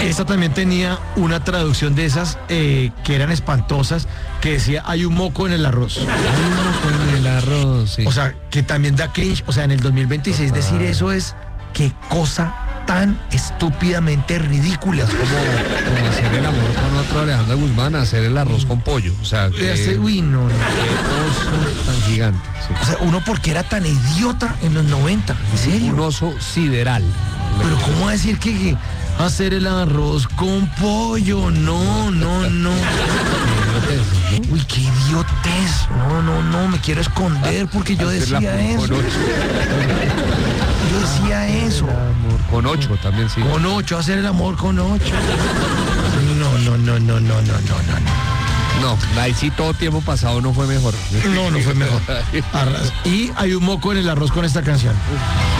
esta también tenía una traducción de esas que eran espantosas, que decía, hay un moco en el arroz. Hay un moco en el arroz, sí. O sea, que también da cringe. O sea, en el 2026 decir eso es, qué cosa tan estúpidamente ridícula. Como hacer el amor con otro Alejandro Guzmán, hacer el arroz con pollo. O sea, Uy, no. qué oso tan gigante. Sí. O sea, uno porque era tan idiota en los 90, en serio. Un oso sideral. Pero ¿cómo decir que hacer el arroz con pollo? No. Uy, qué idiotez. No, me quiero esconder porque yo Hacer decía la- eso. con 8. Yo decía eso. Con 8 también, sí. Con 8, hacer el amor con 8. No. No, ahí sí todo tiempo pasado no fue mejor. No fue mejor. Y hay un moco en el arroz con esta canción.